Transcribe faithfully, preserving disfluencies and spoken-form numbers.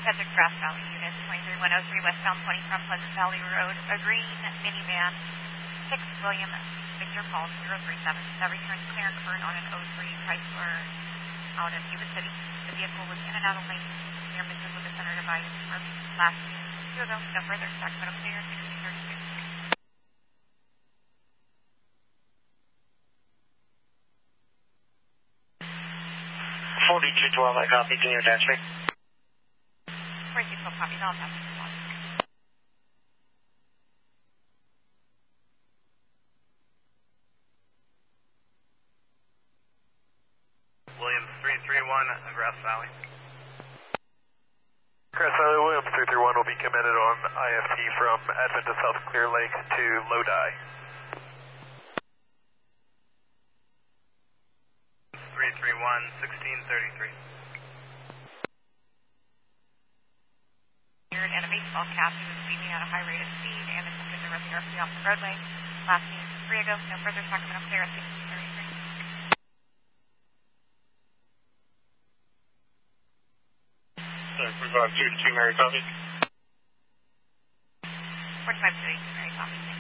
Pacific Grass Valley units, twenty-three one oh three westbound twenty from Pleasant Valley Road, a green minivan, six William Victor Paul zero three seven, that returns Clarence Kern on an oh three Chrysler out of Yuba City. The vehicle was in and out of lane near misses with the center divide. Last year, no further, Sacramento clear, sixteen thirty-six. forty-two twelve, I copy. Can you attach me? forty-two twelve copies. I'll attach you. Williams three three one, Grass Valley. Grass Valley, Williams three three one will be committed on I F T from Advent to South Clear Lake to Lodi. three three one, sixteen thirty-three. And a baseball cap, he was speeding at a high rate of speed and attempted to run directly off the roadway. Last seen three ago, no further, Sacramento clear at sixteen thirty-three. Sorry, we're going two to two, Mary, copy. forty-five to eighteen, Mary, copy.